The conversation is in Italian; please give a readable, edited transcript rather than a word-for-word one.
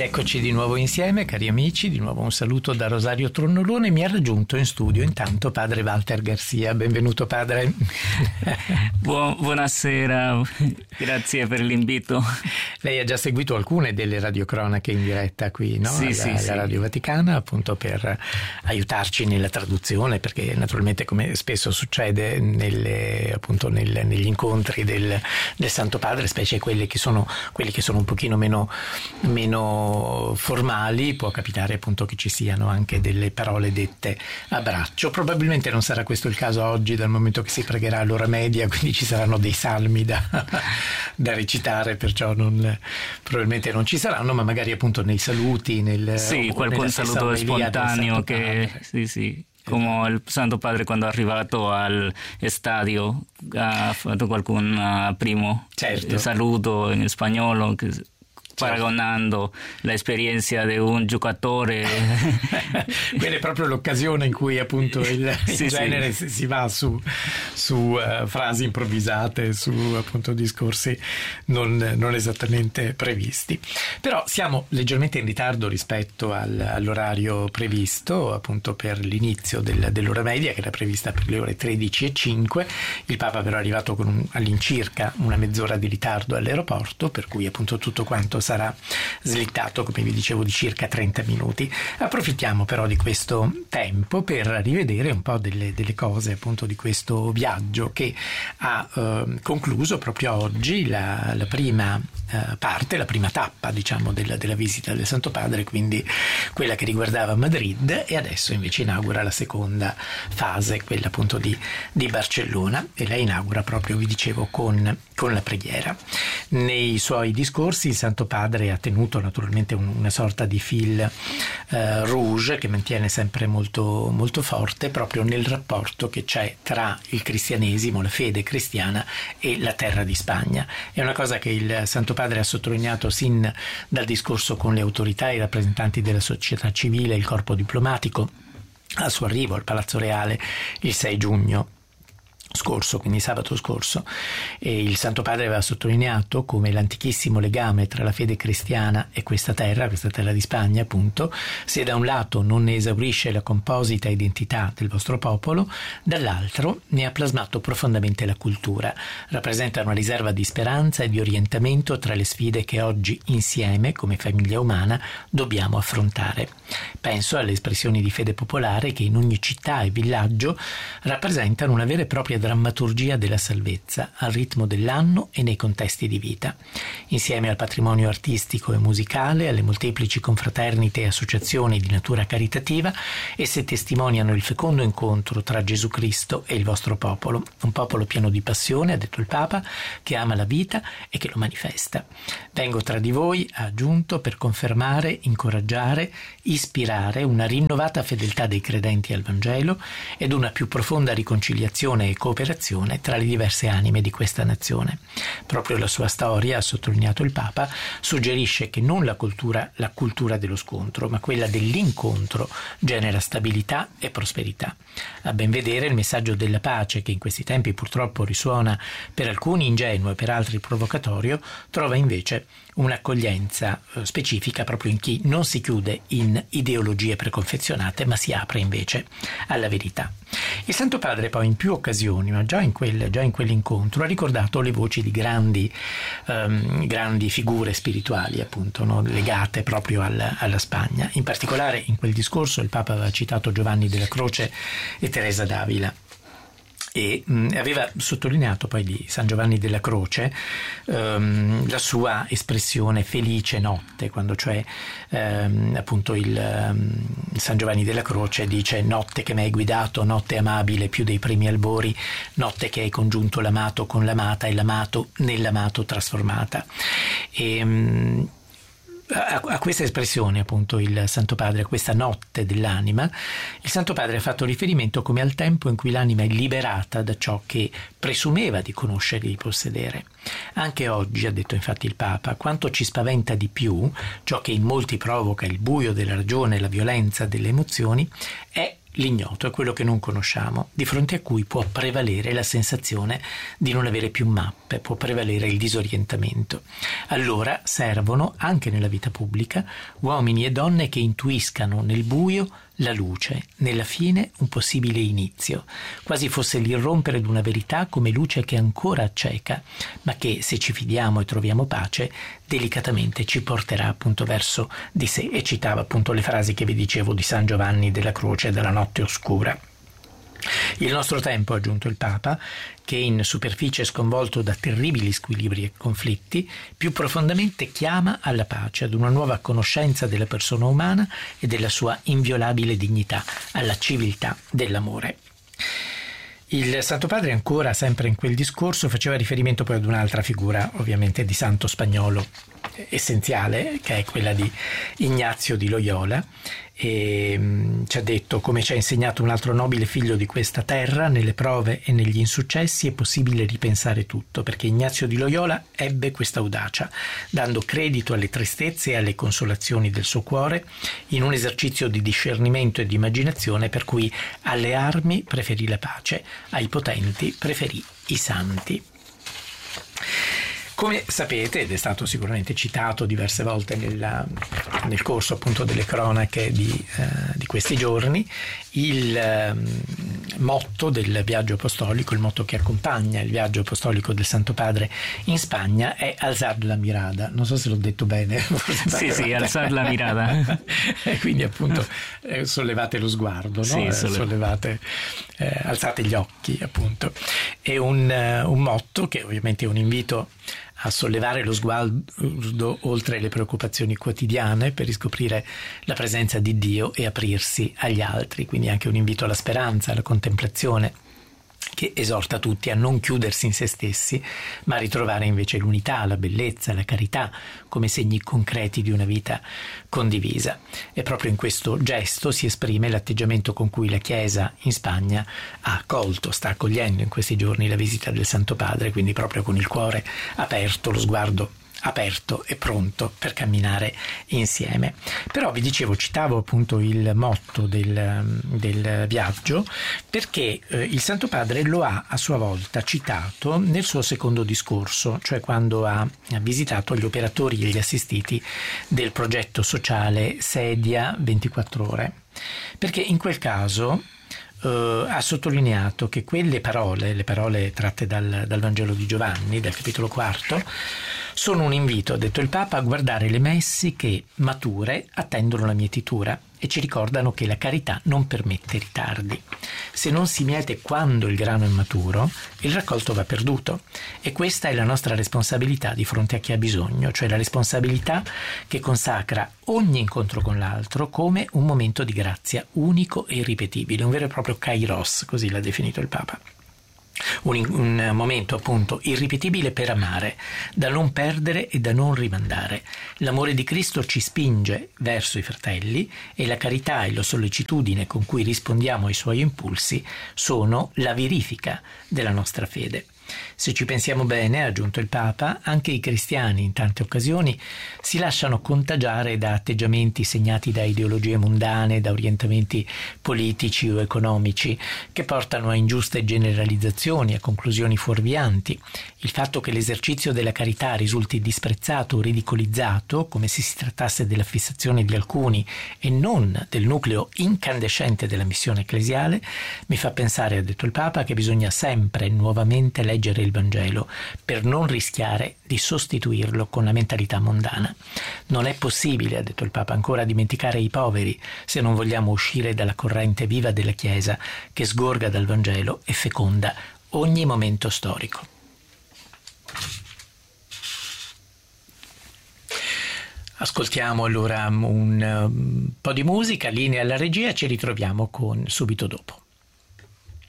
eccoci di nuovo insieme, cari amici, di nuovo un saluto da Rosario Tronnolone. Mi ha raggiunto in studio intanto padre Walter Garcia. Benvenuto padre. Buonasera, grazie per l'invito. Lei ha già seguito alcune delle radiocronache in diretta qui, no? Sì, alla Radio Vaticana, appunto per aiutarci nella traduzione, perché naturalmente, come spesso succede negli incontri del Santo Padre, specie quelli che sono un pochino meno formali, può capitare appunto che ci siano anche delle parole dette a braccio. Probabilmente non sarà questo il caso oggi, dal momento che si pregherà all'ora media, quindi ci saranno dei salmi da recitare, perciò probabilmente non ci saranno, ma magari appunto nei saluti, qualche saluto spontaneo sì. Come il Santo Padre quando è arrivato al stadio ha fatto qualcun primo saluto in spagnolo, paragonando l'esperienza di un giocatore. Quella è proprio l'occasione in cui appunto in genere si va su frasi improvvisate, su appunto discorsi non esattamente previsti. Però siamo leggermente in ritardo rispetto all'orario previsto appunto per l'inizio dell'ora media, che era prevista per le ore 13:05. Il Papa però è arrivato con all'incirca una mezz'ora di ritardo all'aeroporto, per cui appunto tutto quanto sarà slittato, come vi dicevo, di circa 30 minuti. Approfittiamo però di questo tempo per rivedere un po' delle cose appunto di questo viaggio che ha concluso proprio oggi la prima parte, la prima tappa diciamo della visita del Santo Padre, quindi quella che riguardava Madrid, e adesso invece inaugura la seconda fase, quella appunto di Barcellona, e la inaugura proprio, vi dicevo, con la preghiera. Nei suoi discorsi il Santo Padre ha tenuto naturalmente una sorta di fil rouge che mantiene sempre molto, molto forte proprio nel rapporto che c'è tra il cristianesimo, la fede cristiana, e la terra di Spagna. È una cosa che il Santo Padre ha sottolineato sin dal discorso con le autorità e i rappresentanti della società civile e il corpo diplomatico al suo arrivo al Palazzo Reale il 6 giugno scorso, quindi sabato scorso. E il Santo Padre aveva sottolineato come l'antichissimo legame tra la fede cristiana e questa terra di Spagna appunto, se da un lato non ne esaurisce la composita identità del vostro popolo, dall'altro ne ha plasmato profondamente la cultura, rappresenta una riserva di speranza e di orientamento tra le sfide che oggi insieme come famiglia umana dobbiamo affrontare. Penso alle espressioni di fede popolare che in ogni città e villaggio rappresentano una vera e propria drammaturgia della salvezza al ritmo dell'anno e nei contesti di vita. Insieme al patrimonio artistico e musicale, alle molteplici confraternite e associazioni di natura caritativa, esse testimoniano il fecondo incontro tra Gesù Cristo e il vostro popolo, un popolo pieno di passione, ha detto il Papa, che ama la vita e che lo manifesta. Vengo tra di voi, ha aggiunto, per confermare, incoraggiare, ispirare una rinnovata fedeltà dei credenti al Vangelo ed una più profonda riconciliazione e cooperazione tra le diverse anime di questa nazione. Proprio la sua storia, ha sottolineato il Papa, suggerisce che non la cultura dello scontro, ma quella dell'incontro genera stabilità e prosperità. A ben vedere, il messaggio della pace, che in questi tempi purtroppo risuona per alcuni ingenuo e per altri provocatorio, trova invece un'accoglienza specifica proprio in chi non si chiude in ideologie preconfezionate, ma si apre invece alla verità. Il Santo Padre poi in più occasioni, ma già in quell'incontro, ha ricordato le voci di grandi figure spirituali appunto, no? Legate proprio alla Spagna. In particolare in quel discorso il Papa aveva citato Giovanni della Croce e Teresa d'Avila, e aveva sottolineato poi di San Giovanni della Croce la sua espressione felice notte, quando cioè appunto il San Giovanni della Croce dice: notte che mi hai guidato, notte amabile più dei primi albori, notte che hai congiunto l'amato con l'amata e l'amato nell'amato trasformata. A questa espressione appunto il Santo Padre, a questa notte dell'anima, il Santo Padre ha fatto riferimento come al tempo in cui l'anima è liberata da ciò che presumeva di conoscere e di possedere. Anche oggi, ha detto infatti il Papa, quanto ci spaventa di più, ciò che in molti provoca il buio della ragione e la violenza delle emozioni, è L'ignoto è quello che non conosciamo, di fronte a cui può prevalere la sensazione di non avere più mappe, può prevalere il disorientamento. Allora servono, anche nella vita pubblica, uomini e donne che intuiscano nel buio la luce, nella fine un possibile inizio, quasi fosse l'irrompere di una verità come luce che ancora acceca, ma che, se ci fidiamo e troviamo pace, delicatamente ci porterà appunto verso di sé. E citava appunto le frasi che vi dicevo di San Giovanni della Croce e della notte oscura. Il nostro tempo, ha aggiunto il Papa, che in superficie è sconvolto da terribili squilibri e conflitti, più profondamente chiama alla pace, ad una nuova conoscenza della persona umana e della sua inviolabile dignità, alla civiltà dell'amore. Il Santo Padre, ancora sempre in quel discorso, faceva riferimento poi ad un'altra figura, ovviamente di santo spagnolo essenziale, che è quella di Ignazio di Loyola, e ci ha detto: come ci ha insegnato un altro nobile figlio di questa terra, nelle prove e negli insuccessi è possibile ripensare tutto, perché Ignazio di Loyola ebbe questa audacia, dando credito alle tristezze e alle consolazioni del suo cuore, in un esercizio di discernimento e di immaginazione per cui alle armi preferì la pace, ai potenti preferì i santi. Come sapete, ed è stato sicuramente citato diverse volte nel corso appunto delle cronache di questi giorni, il motto del viaggio apostolico, il motto che accompagna il viaggio apostolico del Santo Padre in Spagna è Alzar la mirada. Non so se l'ho detto bene. Sì, alzar la mirada. Quindi appunto sollevate lo sguardo, no? Sì, Alzate gli occhi, appunto. È un motto che ovviamente è un invito a sollevare lo sguardo oltre le preoccupazioni quotidiane per riscoprire la presenza di Dio e aprirsi agli altri, quindi anche un invito alla speranza, alla contemplazione, che esorta tutti a non chiudersi in se stessi, ma a ritrovare invece l'unità, la bellezza, la carità come segni concreti di una vita condivisa. E proprio in questo gesto si esprime l'atteggiamento con cui la Chiesa in Spagna ha accolto, sta accogliendo in questi giorni la visita del Santo Padre, quindi proprio con il cuore aperto, lo sguardo aperto e pronto per camminare insieme. Però vi dicevo, citavo appunto il motto del viaggio perché il Santo Padre lo ha a sua volta citato nel suo secondo discorso, cioè quando ha visitato gli operatori e gli assistiti del progetto sociale Sedia 24 ore, perché in quel caso ha sottolineato che quelle parole, le parole tratte dal Vangelo di Giovanni, dal capitolo 4, sono un invito, ha detto il Papa, a guardare le messi che, mature, attendono la mietitura e ci ricordano che la carità non permette ritardi. Se non si miete quando il grano è maturo, il raccolto va perduto. E questa è la nostra responsabilità di fronte a chi ha bisogno, cioè la responsabilità che consacra ogni incontro con l'altro come un momento di grazia unico e irripetibile, un vero e proprio kairos, così l'ha definito il Papa. Un momento appunto irripetibile per amare, da non perdere e da non rimandare. L'amore di Cristo ci spinge verso i fratelli e la carità e la sollecitudine con cui rispondiamo ai suoi impulsi sono la verifica della nostra fede. Se ci pensiamo bene, ha aggiunto il Papa, anche i cristiani in tante occasioni si lasciano contagiare da atteggiamenti segnati da ideologie mondane, da orientamenti politici o economici che portano a ingiuste generalizzazioni, a conclusioni fuorvianti. Il fatto che l'esercizio della carità risulti disprezzato o ridicolizzato, come se si trattasse della fissazione di alcuni e non del nucleo incandescente della missione ecclesiale, mi fa pensare, ha detto il Papa, che bisogna sempre nuovamente leggere il Vangelo per non rischiare di sostituirlo con la mentalità mondana. Non è possibile, ha detto il Papa, ancora dimenticare i poveri se non vogliamo uscire dalla corrente viva della Chiesa che sgorga dal Vangelo e feconda ogni momento storico. Ascoltiamo allora un po' di musica, linea alla regia, ci ritroviamo subito dopo.